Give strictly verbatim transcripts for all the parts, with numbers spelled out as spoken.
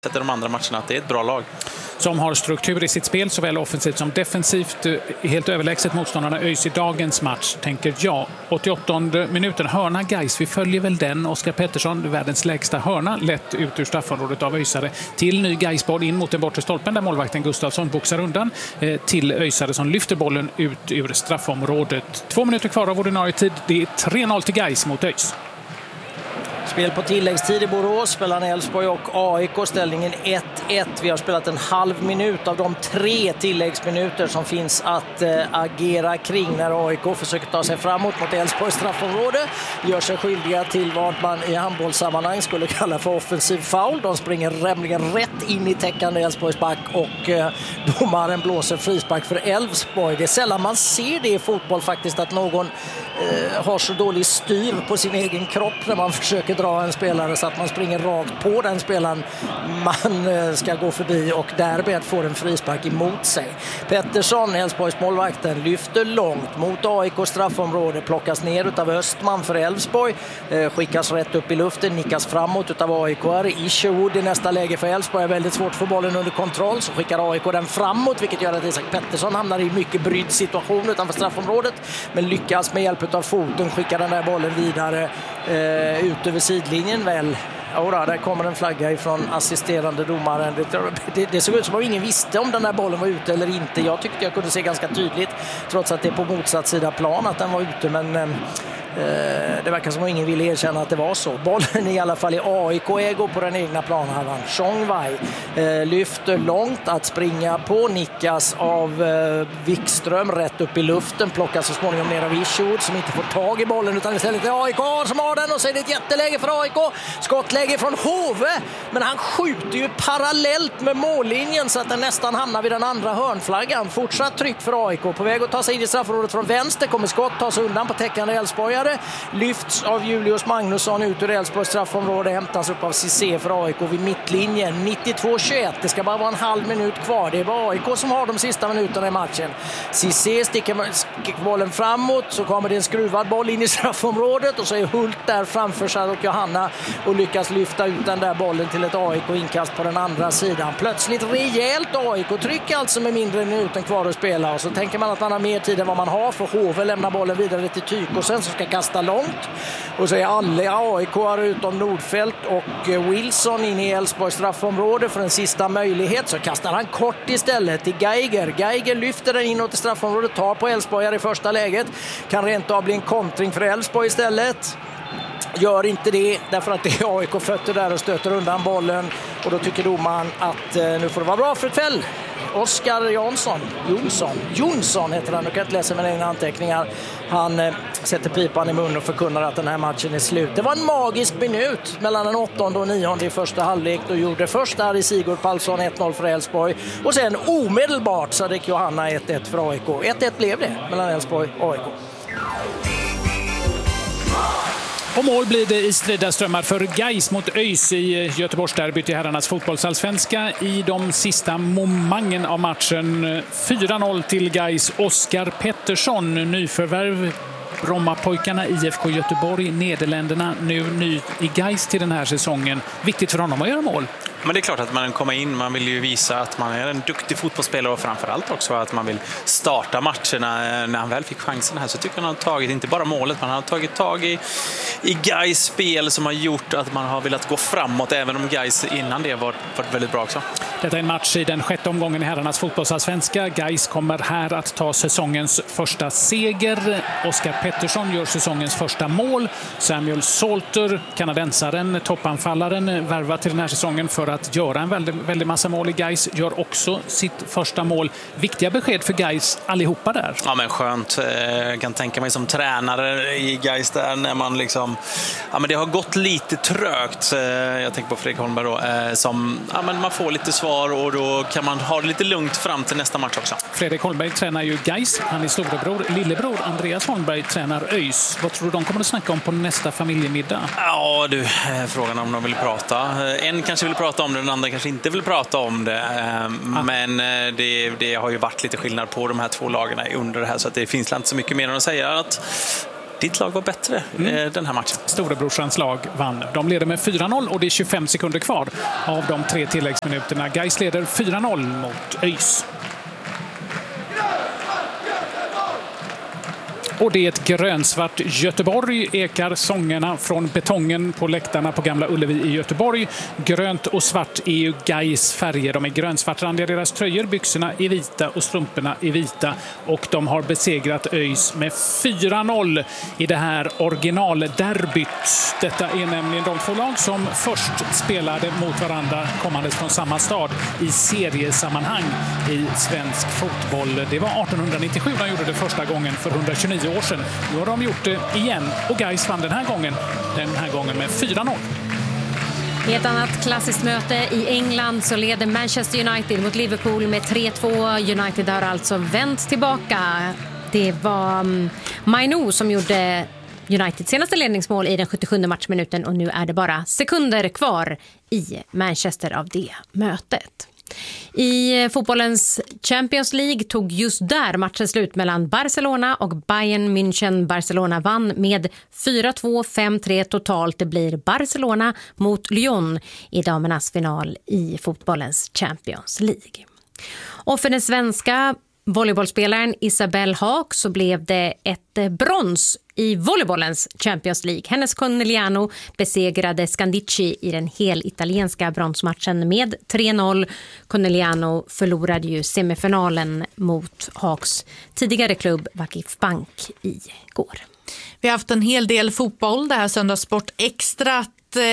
sätter de andra matcherna att det är ett bra lag. Som har struktur i sitt spel, såväl offensivt som defensivt. Helt överlägset motståndarna ÖIS i dagens match, tänker jag. åttioåttonde minuten, hörna Gais. Vi följer väl den. Oskar Pettersson, världens lägsta hörna, lätt ut ur straffområdet av ÖISare. Till ny Gaisboll in mot den bortre stolpen där målvakten Gustafsson boxar undan. Eh, till ÖISare som lyfter bollen ut ur straffområdet. Två minuter kvar av ordinarie tid. Det är tre noll till Gais mot ÖIS. Spel på tilläggstid i Borås mellan Elfsborg och A I K. Ställningen ett ett. Vi har spelat en halv minut av de tre tilläggsminuter som finns att äh, agera kring när A I K försöker ta sig framåt mot Elfsborgs straffområde. Gör sig skyldiga till vad man i handbollssammanhang skulle kalla för offensiv foul. De springer nämligen rätt in i täckande Elfsborgs back och äh, domaren blåser frispark för Elfsborg. Det är sällan man ser det i fotboll faktiskt, att någon äh, har så dålig styr på sin egen kropp när man försöker dra en spelare så att man springer rakt på den spelaren man ska gå förbi och därmed får en frispark emot sig. Pettersson, Elfsborgs målvakten, lyfter långt mot A I K straffområde, plockas ner utav Östman för Elfsborg, skickas rätt upp i luften, nickas framåt utav A I K. Isherwood i nästa läge för Elfsborg är väldigt svårt för bollen under kontroll, så skickar A I K den framåt, vilket gör att Isak Pettersson hamnar i mycket brydd situation utanför straffområdet, men lyckas med hjälp utav foten skicka den där bollen vidare eh, ut över sidlinjen väl. Ja, där kommer en flagga ifrån assisterande domaren. Det, det, det såg ut som om ingen visste om den där bollen var ute eller inte. Jag tyckte jag kunde se ganska tydligt, trots att det är på motsatt sida plan, att den var ute, men eh, det verkar som om ingen ville erkänna att det var så. Bollen är i alla fall i A I K-ägo på den egna planhalvan. Chong Wai eh, lyfter långt att springa på, nickas av eh, Wikström rätt upp i luften, plockas så småningom ner av Isherwood som inte får tag i bollen, utan istället är A I K som har den, och så är det ett jätteläge för A I K. Skottläge från Hove, men han skjuter ju parallellt med mållinjen så att den nästan hamnar vid den andra hörnflaggan. Fortsatt tryck för A I K, på väg att ta sig in i straffområdet från vänster, kommer skott, tas undan på täckande Elfsborgare, lyfts av Julius Magnusson ut ur Elfsborgs straffområde, hämtas upp av Cissé för A I K vid mittlinjen. nittiotvå tjugoett, det ska bara vara en halv minut kvar. Det är bara A I K som har de sista minuterna i matchen. Cissé sticker bollen framåt, så kommer det en skruvad boll in i straffområdet och så är Hult där framför sig och Johanna och lyckas lyfta ut den där bollen till ett A I K-inkast på den andra sidan. Plötsligt rejält A I K-tryck alltså med mindre än minuten kvar att spela, och så tänker man att man har mer tid än vad man har, för Hove lämnar bollen vidare till Tykosen som ska kasta långt, och så är alla A I K utom Nordfeldt och Wilson in i Elfsborgs straffområde för en sista möjlighet, så kastar han kort istället till Geiger. Geiger lyfter den inåt i straffområdet, tar på Elfsborg i första läget, kan rent av bli en kontring för Elfsborg istället. Gör inte det, därför att det är A I K-fötter där och stöter undan bollen, och då tycker domaren att eh, nu får det vara bra för kväll. Oskar Jansson, Jonsson, Jonsson heter han, du kan inte läsa mina egna anteckningar. Han eh, sätter pipan i mun och förkunnar att den här matchen är slut. Det var en magisk minut mellan den åttonde och nionde i första halvlek. Då gjorde först där i Sigurd Palsson ett noll för Elfsborg, och sen omedelbart så hade Johanna ett ett för A I K. ett ett blev det mellan Elfsborg och A I K. Och mål blir det i strida strömmar för Gais mot ÖIS i Göteborgsderbyt i herrarnas fotbollsallsvenska i de sista momangen av matchen. fyra noll till Gais. Oskar Pettersson, nyförvärv Brommapojkarna I F K Göteborg, Nederländerna, nu ny i Gais till den här säsongen. Viktigt för honom att göra mål. Men det är klart att man kommer in, man vill ju visa att man är en duktig fotbollsspelare, och framförallt också att man vill starta matcherna. När han väl fick chansen här så tycker jag han har tagit inte bara målet, man har tagit tag i, i Gais spel som har gjort att man har velat gå framåt, även om Gais innan det var, var väldigt bra också. Detta är en match i den sjätte omgången i herrarnas fotbollsallsvenska. Gais kommer här att ta säsongens första seger. Oskar Pettersson gör säsongens första mål. Samuel Salter, kanadensaren, toppanfallaren, värvar till den här säsongen för att göra en väldigt, väldigt massa mål i Gais, gör också sitt första mål. Viktiga besked för Gais allihopa där. Ja, men skönt. Jag kan tänka mig som tränare i Gais där när man liksom, ja, men det har gått lite trögt. Jag tänker på Fredrik Holmberg då, som, ja, men man får lite svar och då kan man ha det lite lugnt fram till nästa match också. Fredrik Holmberg tränar ju Gais, han är storebror. Lillebror Andreas Holmberg tränar ÖIS. Vad tror du de kommer att snacka om på nästa familjemiddag? Ja du, frågan om de vill prata. En kanske vill prata om det, den andra kanske inte vill prata om det. Ah. Men det, det har ju varit lite skillnad på de här två lagarna under det här, så att det finns inte så mycket mer att säga. Att ditt lag var bättre mm. den här matchen. Storebrorsans lag vann. De leder med fyra noll och det är tjugofem sekunder kvar av de tre tilläggsminuterna. Gais leder fyra noll mot ÖIS. Och det är ett grönsvart Göteborg, ekar sångerna från betongen på läktarna på Gamla Ullevi i Göteborg. Grönt och svart är ju Gais färger. De är grönsvartrandiga, deras tröjor, byxorna är vita och strumporna är vita. Och de har besegrat ÖIS med fyra noll i det här originalderbyt. Detta är nämligen de två lag som först spelade mot varandra kommandes från samma stad i seriesammanhang i svensk fotboll. Det var arton nittiosju de gjorde det första gången för hundratjugonio år sedan. Nu har de gjort det igen och Gais vann den här gången, den här gången med fyra noll. I ett annat klassiskt möte i England så leder Manchester United mot Liverpool med tre två. United har alltså vänt tillbaka. Det var Mainu som gjorde Uniteds senaste ledningsmål i den sjuttiosjunde matchminuten och nu är det bara sekunder kvar i Manchester av det mötet. I fotbollens Champions League tog just där matchen slut mellan Barcelona och Bayern München. Barcelona vann med fyra två, fem tre totalt. Det blir Barcelona mot Lyon i damernas final i fotbollens Champions League. Och för den svenska volleybollspelaren Isabelle Haak så blev det ett brons i volleybollens Champions League. Hennes Conegliano besegrade Scandicci i den hel italienska bronsmatchen med tre noll. Conegliano förlorade ju semifinalen mot Haaks tidigare klubb Vakif Bank igår. Vi har haft en hel del fotboll, det här Söndagssport Extra.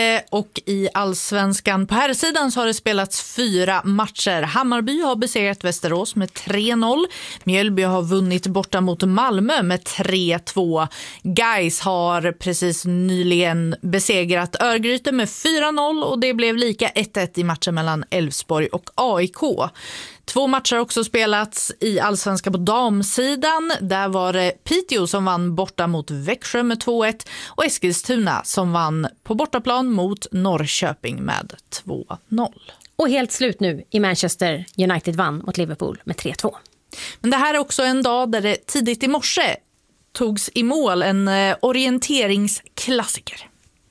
Och i Allsvenskan på här sidan så har det spelats fyra matcher. Hammarby har besegrat Västerås med tre noll. Mjölby har vunnit borta mot Malmö med tre två. Gais har precis nyligen besegrat Örgryte med fyra noll och det blev lika ett ett i matchen mellan Elfsborg och A I K. Två matcher har också spelats i Allsvenskan på damsidan. Där var det Piteå som vann borta mot Växjö med två ett och Eskilstuna som vann på bortaplan mot Norrköping med två noll. Och helt slut nu i Manchester. United vann mot Liverpool med tre två. Men det här är också en dag där det tidigt i morse togs i mål en orienteringsklassiker.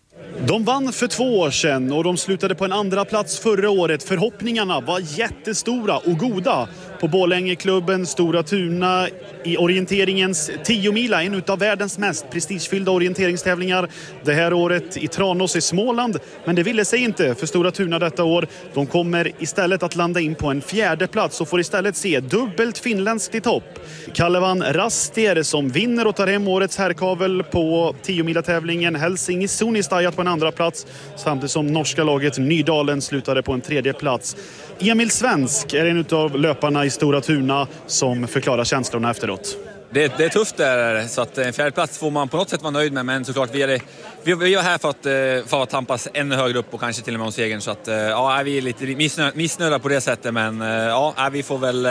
De vann för två år sedan och de slutade på en andra plats förra året. Förhoppningarna var jättestora och goda på Borlängeklubben Stora Tuna i orienteringens tio mila, en av världens mest prestigefyllda orienteringstävlingar det här året i Tranås i Småland. Men det ville sig inte för Stora Tuna detta år. De kommer istället att landa in på en fjärde plats och får istället se dubbelt finländskt i topp. Kalevan Rastier som vinner och tar hem årets herrkavel på tio mila tävlingen. Helsingin Sunistajat på en andra plats samtidigt som norska laget Nydalen slutade på en tredje plats. Emil Svensk är en av löparna i Stora Tuna som förklarar känslorna efteråt. Det, det är tufft där, så att en fjärde plats får man på något sätt vara nöjd med, men såklart vi är, det, vi, vi är här för att, för att tampas ännu högre upp och kanske till och med om segern, så att ja, vi är lite missnöjda, missnöjda på det sättet, men ja, vi får väl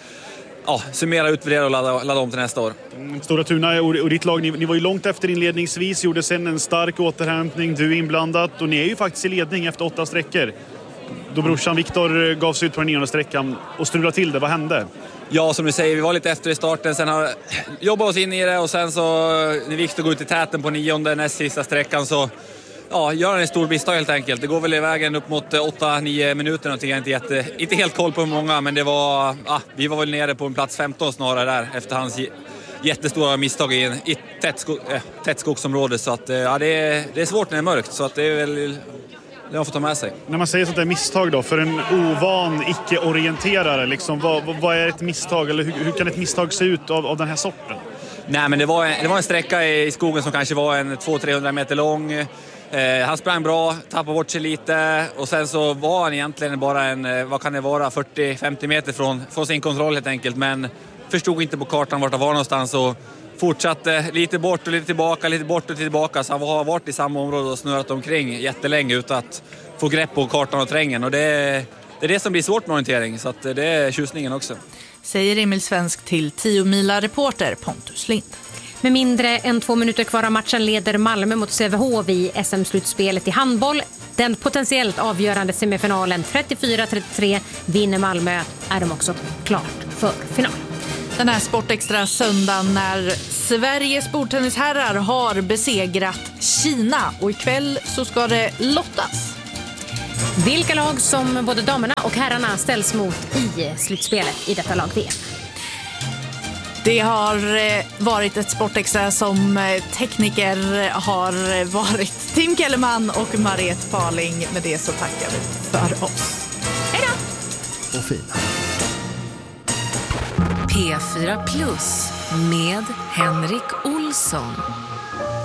ja, summera, utvärdera och ladda, ladda om till nästa år. Stora Tuna och ditt lag, ni, ni var ju långt efter inledningsvis, gjorde sen en stark återhämtning, du är inblandat och ni är ju faktiskt i ledning efter åtta sträckor. Då brorsan Viktor gav sig ut på den nionde sträckan och strulade till det. Vad hände? Ja, som du säger, vi var lite efter i starten. Sen har jobbat oss in i det och sen så när Viktor går ut i täten på nionde näst sista sträckan så ja, gör han en stor misstag helt enkelt. Det går väl i vägen upp mot åtta nio minuter någonting. Jag är inte, jätte, inte helt koll på hur många, men det var, ja, vi var väl nere på en plats femton snarare där efter hans jättestora misstag i, en, i ett tätt, skog, äh, tätt skogsområde. Så att, ja, det, är, det är svårt när det är mörkt, så att det är väl det man får ta med sig. När man säger sånt där misstag då, för en ovan icke-orienterare, liksom, vad, vad är ett misstag? Eller hur, hur kan ett misstag se ut av, av den här sorten? Nej, men det var, en, det var en sträcka i skogen som kanske var en två till trehundra meter lång. Eh, han sprang bra, tappade bort sig lite och sen så var han egentligen bara en, vad kan det vara, fyrtio till femtio meter från, från sin kontroll helt enkelt. Men förstod inte på kartan vart det var någonstans och fortsatte lite bort och lite tillbaka, lite bort och tillbaka. Så han har varit i samma område och snurrat omkring jättelänge utan att få grepp på kartan och terrängen. Och det är, det är det som blir svårt med orientering, så att det är tjusningen också. Säger Emil Svensk till tio mila reporter Pontus Lind. Med mindre än två minuter kvar av matchen leder Malmö mot Sävehof i S M-slutspelet i handboll. Den potentiellt avgörande semifinalen trettiofyra trettiotre vinner Malmö, är de också klart för final. Den här Sportextra söndagen när Sveriges bordtennisherrar har besegrat Kina och ikväll så ska det lottas. Vilka lag som både damerna och herrarna ställs mot i slutspelet i detta lag-V M? Det har varit ett Sportextra som tekniker har varit Tim Kellerman och Mariette Paling. Med det så tackar vi för oss. Hej då! Och fina. P fyra Plus med Henrik Olsson.